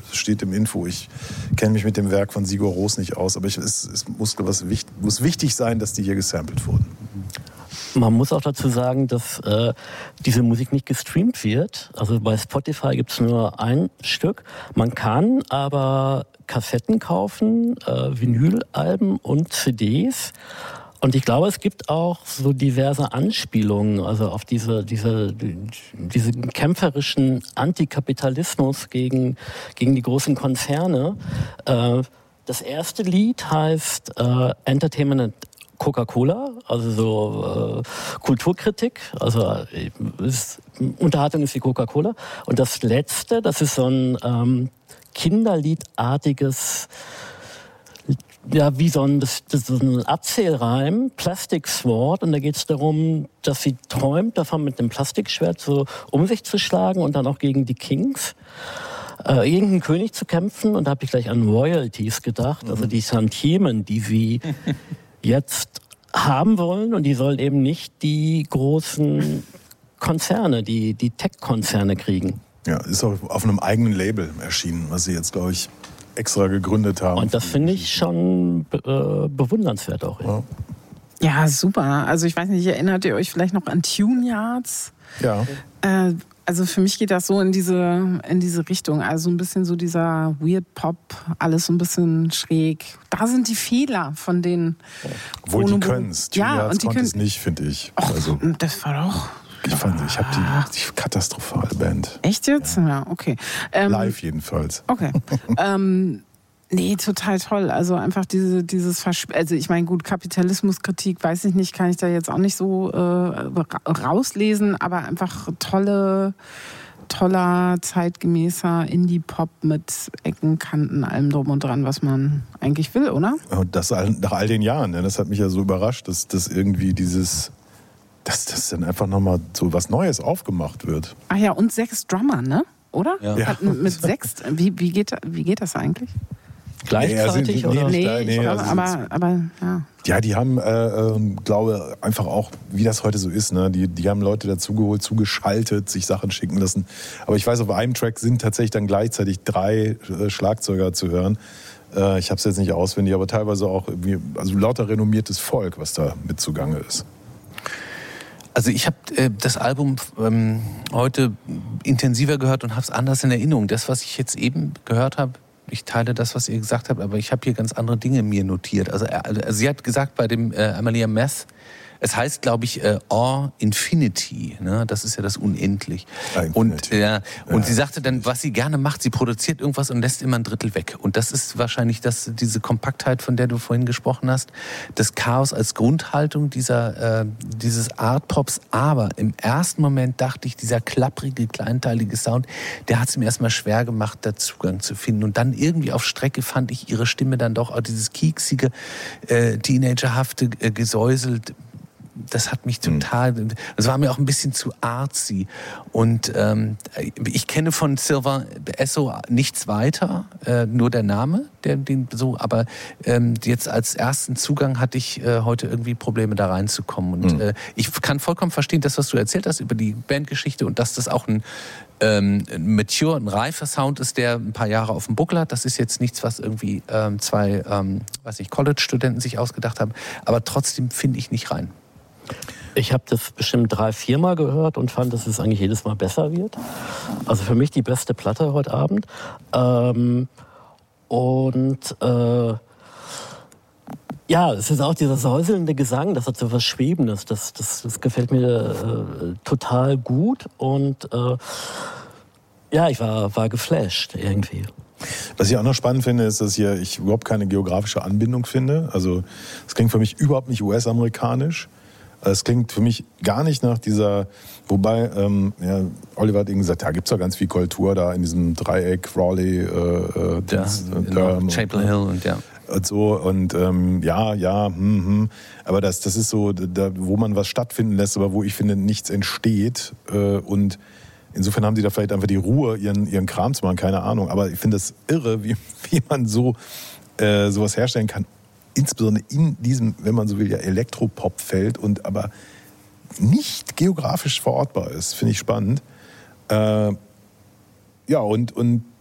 steht im Info. Ich kenne mich mit dem Werk von Sigur Rós nicht aus, aber es muss wichtig sein, dass die hier gesampelt wurden. Man muss auch dazu sagen, dass diese Musik nicht gestreamt wird. Also bei Spotify gibt es nur ein Stück. Man kann aber Kassetten kaufen, Vinylalben und CDs. Und ich glaube, es gibt auch so diverse Anspielungen, also auf diesen kämpferischen Antikapitalismus gegen die großen Konzerne. Das erste Lied heißt Entertainment Coca-Cola, also so Kulturkritik, also Unterhaltung ist wie Coca-Cola. Und das letzte, das ist so ein Kinderliedartiges, ja, wie so ein Erzählreim, Plastic Sword, und da geht es darum, dass sie träumt davon, mit einem Plastikschwert so um sich zu schlagen und dann auch gegen die Kings. Irgendeinen König zu kämpfen, und da habe ich gleich an Royalties gedacht, also die Tantiemen, die sie jetzt haben wollen, und die sollen eben nicht die großen Konzerne, die Tech-Konzerne kriegen. Ja, ist auch auf einem eigenen Label erschienen, was sie jetzt, glaube ich, extra gegründet haben. Und das finde ich schon bewundernswert auch. Ja. Ja, super. Also ich weiß nicht, erinnert ihr euch vielleicht noch an Tune Yards? Ja. Also für mich geht das so in diese Richtung. Also ein bisschen so dieser Weird Pop, alles so ein bisschen schräg. Da sind die Fehler von den... Obwohl die können es. Ja, und die können es nicht, finde ich. Och, also, das war doch... Ich habe die katastrophale Band. Echt jetzt? Ja, okay. Live jedenfalls. Okay. Nee, total toll. Also einfach also ich meine, gut, Kapitalismuskritik, weiß ich nicht, kann ich da jetzt auch nicht so rauslesen, aber einfach toller, zeitgemäßer Indie-Pop mit Ecken, Kanten, allem drum und dran, was man eigentlich will, oder? Und das nach all den Jahren, ne? Das hat mich ja so überrascht, dass irgendwie dass das dann einfach nochmal so was Neues aufgemacht wird. Ach ja, und 6 Drummer, ne? Oder? Ja. Mit 6, wie geht das eigentlich? Gleichzeitig, oder? Aber ja. Ja, die haben, glaube einfach auch, wie das heute so ist, ne? Die haben Leute dazugeholt, zugeschaltet, sich Sachen schicken lassen. Aber ich weiß, auf einem Track sind tatsächlich dann gleichzeitig 3 Schlagzeuger zu hören. Ich habe es jetzt nicht auswendig, aber teilweise auch lauter renommiertes Volk, was da mit zugange ist. Also ich habe das Album heute intensiver gehört und habe es anders in Erinnerung. Das, was ich jetzt eben gehört habe, ich teile das, was ihr gesagt habt, aber ich habe hier ganz andere Dinge mir notiert. Also sie hat gesagt bei dem Amalia Meth, es heißt, glaube ich, Or Infinity, ne? Das ist ja das Unendlich. Und sie sagte dann, was sie gerne macht, sie produziert irgendwas und lässt immer ein Drittel weg. Und das ist wahrscheinlich diese Kompaktheit, von der du vorhin gesprochen hast, das Chaos als Grundhaltung dieses Art-Pops. Aber im ersten Moment dachte ich, dieser klapprige, kleinteilige Sound, der hat es mir erstmal schwer gemacht, da Zugang zu finden. Und dann irgendwie auf Strecke fand ich ihre Stimme dann doch auch dieses kieksige, teenagerhafte Gesäusel. Das hat mich total, das war mir auch ein bisschen zu artsy. Und ich kenne von Sylvain Esso nichts weiter, nur der Name, aber jetzt als ersten Zugang hatte ich heute irgendwie Probleme da reinzukommen. Und ich kann vollkommen verstehen, das, was du erzählt hast über die Bandgeschichte und dass das auch ein ein reifer Sound ist, der ein paar Jahre auf dem Buckel hat. Das ist jetzt nichts, was irgendwie 2 College-Studenten sich ausgedacht haben. Aber trotzdem finde ich nicht rein. Ich habe das bestimmt 3-4 Mal gehört und fand, dass es eigentlich jedes Mal besser wird. Also für mich die beste Platte heute Abend. Ja, es ist auch dieser säuselnde Gesang, das hat so was Schwebendes. Das gefällt mir total gut. Und ja, ich war geflasht irgendwie. Was ich auch noch spannend finde, ist, dass ich überhaupt keine geografische Anbindung finde. Also es klingt für mich überhaupt nicht US-amerikanisch. Es klingt für mich gar nicht nach dieser, wobei, Oliver hat eben gesagt, ja, gibt es doch ganz viel Kultur da in diesem Dreieck, Raleigh, Chapel Hill und ja. Und so und aber das ist so, wo man was stattfinden lässt, aber wo ich finde, nichts entsteht und insofern haben sie da vielleicht einfach die Ruhe, ihren Kram zu machen, keine Ahnung. Aber ich finde das irre, wie man sowas herstellen kann. Insbesondere in diesem, wenn man so will, ja Elektropop-Feld und aber nicht geografisch verortbar ist. Finde ich spannend. Und